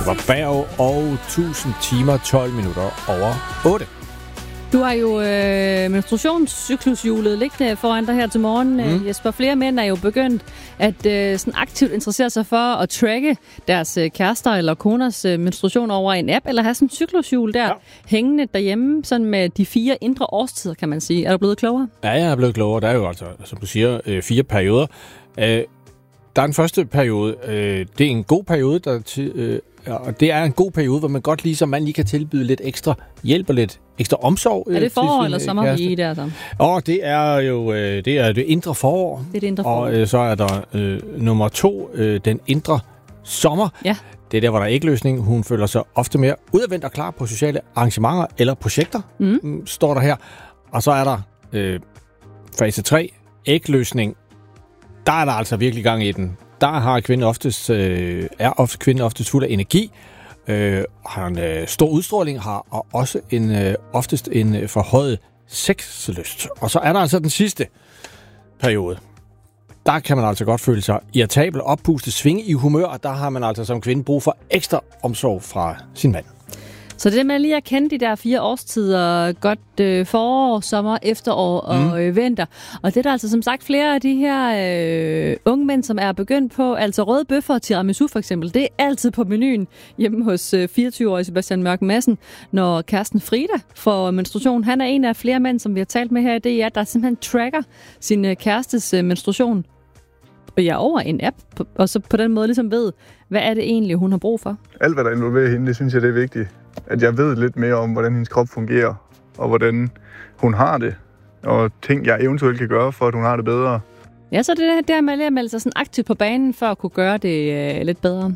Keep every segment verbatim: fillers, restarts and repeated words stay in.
var Berg, og tusind timer, tolv minutter over otte. Du har jo øh, menstruationscyklushjulet liggende foran dig her til morgen, mm. Jesper. Flere mænd er jo begyndt at øh, sådan aktivt interessere sig for at tracke deres øh, kærester eller koners øh, menstruation over en app, eller have sådan en cyklushjul der ja. hængende derhjemme, sådan med de fire indre årstider, kan man sige. Er du blevet klogere? Ja, jeg er blevet klogere. Der er jo altså, som du siger, øh, fire perioder. Øh, der er den første periode. Øh, det er en god periode, der til, øh, og det er en god periode, hvor man godt lige som man lige kan tilbyde lidt ekstra hjælp og lidt ekstra omsorg. Er det forår eller sommer, vi er i der så? Og det er jo øh, det, er det indre forår. Det er det indre forår. Og øh, så er der øh, nummer to, øh, den indre sommer. Ja. Det er der, hvor der er ægløsning. Hun føler sig ofte mere udadvendt og klar på sociale arrangementer eller projekter, mm. står der her. Og så er der øh, fase tre, ægløsning. Der er der altså virkelig gang i den. Der har kvinden oftest, øh, er ofte, kvinden oftest fuld af energi, øh, har en øh, stor udstråling, har og også en, øh, oftest en øh, forhøjet sexlyst. Og så er der altså den sidste periode. Der kan man altså godt føle sig irritabel, oppustet, svinge i humør, og der har man altså som kvinde brug for ekstra omsorg fra sin mand. Så det er med lige at kende de der fire årstider, godt øh, forår, sommer, efterår og mm. øh, vinter. Og det er der altså som sagt flere af de her øh, unge mænd, som er begyndt på, altså røde bøffer og tiramisu for eksempel. Det er altid på menuen hjemme hos øh, fireogtyve-årige Sebastian Mørk Madsen, når kæresten Frida får menstruation. Han er en af flere mænd, som vi har talt med her i D R, der simpelthen tracker sin øh, kærestes øh, menstruation. Ja, over en app, og så på den måde ligesom ved, hvad er det egentlig, hun har brug for. Alt, hvad der involverer hende, det synes jeg, det er vigtigt. At jeg ved lidt mere om, hvordan hendes krop fungerer, og hvordan hun har det, og ting, jeg eventuelt kan gøre, for at hun har det bedre. Ja, så det er det der med at melde sig sådan aktivt på banen, for at kunne gøre det øh, lidt bedre.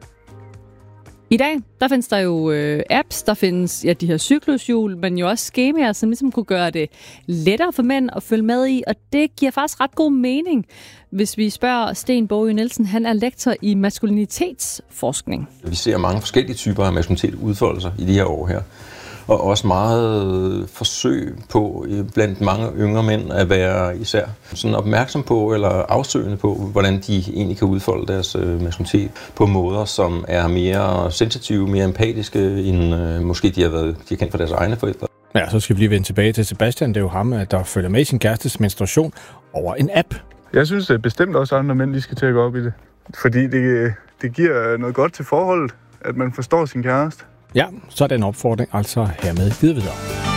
I dag, der findes der jo øh, apps, der findes ja, de her cyklushjul, men jo også skemaer, som ligesom kunne gøre det lettere for mænd at følge med i, og det giver faktisk ret god mening, hvis vi spørger Sten Bogø Nielsen. Han er lektor i maskulinitetsforskning. Vi ser mange forskellige typer af maskulinitet udfolde sig i de her år her, og også meget forsøg på blandt mange yngre mænd at være især sådan opmærksom på eller afsøgende på, hvordan de egentlig kan udfolde deres maskulinitet på måder, som er mere sensitive, mere empatiske, end øh, måske de har, været, de har kendt fra deres egne forældre. Ja, så skal vi lige vende tilbage til Sebastian. Det er jo ham, der følger med i sin kærestes menstruation over en app. Jeg synes at bestemt også, at andre mænd de skal til at gå op i det. Fordi det, det giver noget godt til forholdet, at man forstår sin kæreste. Ja, så er den opfordring altså hermed givet videre.